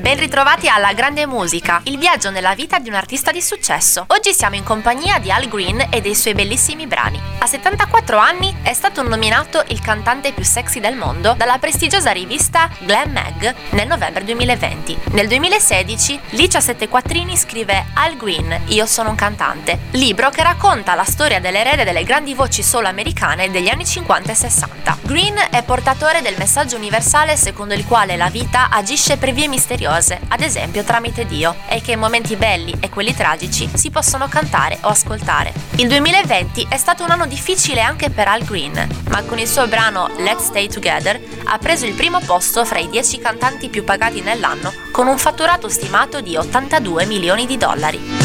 Ben ritrovati alla Grande Musica, il viaggio nella vita di un artista di successo. Oggi siamo in compagnia di Al Green e dei suoi bellissimi brani. A 74 anni è stato nominato il cantante più sexy del mondo dalla prestigiosa rivista Glam Mag nel novembre 2020. Nel 2016 Licia Settequattrini scrive Al Green, io sono un cantante, libro che racconta la storia dell'erede delle grandi voci soul americane degli anni 50 e 60. Green è portatore del messaggio universale secondo il quale la vita agisce per vie misteriose, ad esempio tramite Dio, e che i momenti belli e quelli tragici si possono cantare o ascoltare. Il 2020 è stato un anno difficile anche per Al Green, ma con il suo brano Let's Stay Together ha preso il primo posto fra i 10 cantanti più pagati nell'anno, con un fatturato stimato di $82 milioni.